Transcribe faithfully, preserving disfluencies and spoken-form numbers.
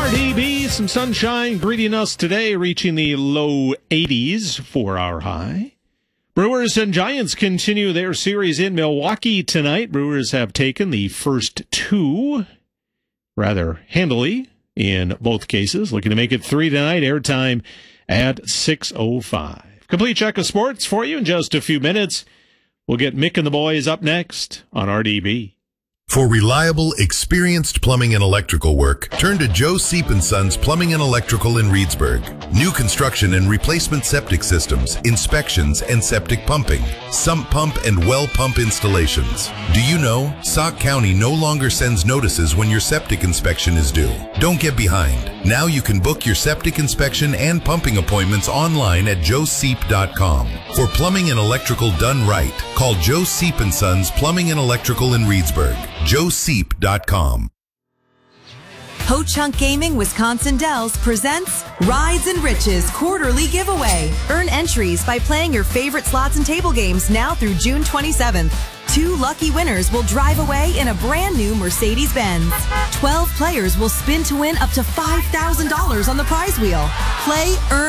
R D B, some sunshine greeting us today, reaching the low eighties for our high. Brewers and Giants continue their series in Milwaukee tonight. Brewers have taken the first two rather handily in both cases, looking to make it three tonight. Airtime at six oh five. Complete check of sports for you in just a few minutes. We'll get Mick and the boys up next on R D B. For reliable, experienced plumbing and electrical work, turn to Joe Seep and Sons Plumbing and Electrical in Reedsburg. New construction and replacement septic systems, inspections, and septic pumping, sump pump and well pump installations. Do you know Sauk County no longer sends notices when your septic inspection is due? Don't get behind. Now you can book your septic inspection and pumping appointments online at joe seep dot com. For plumbing and electrical done right, call Joe Seep and Sons Plumbing and Electrical in Reedsburg. joe seep dot com. Ho Chunk Gaming Wisconsin Dells presents Rides and Riches quarterly giveaway. Earn entries by playing your favorite slots and table games now through June twenty-seventh. Two lucky winners will drive away in a brand new Mercedes-Benz. Twelve players will spin to win up to five thousand dollars on the prize wheel. Play, earn,